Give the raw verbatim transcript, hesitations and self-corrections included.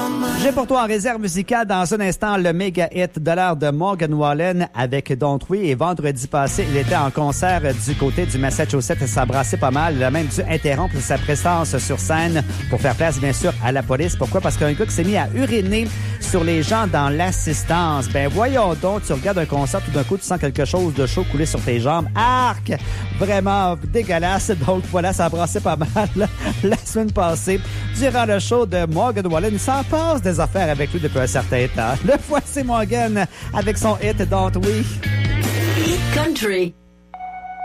J'ai pour toi en réserve musicale dans un instant le méga hit de l'heure de Morgan Wallen avec Don't We. Et vendredi passé, il était en concert du côté du Massachusetts et ça brassait pas mal. Il a même dû interrompre sa présence sur scène pour faire place, bien sûr, à la police. Pourquoi? Parce qu'un gars qui s'est mis à uriner sur les gens dans l'assistance. Ben voyons donc, tu regardes un concert, tout d'un coup, tu sens quelque chose de chaud couler sur tes jambes. Arc! Vraiment dégueulasse. Donc voilà, ça brassait pas mal la semaine passée. Durant le show de Morgan Wallen, il s'en passe des affaires avec lui depuis un certain temps. Le voici Morgan avec son hit Don't We. Hit Country.